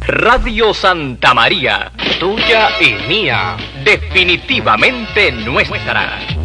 Radio Santa María, tuya y mía, definitivamente nuestra.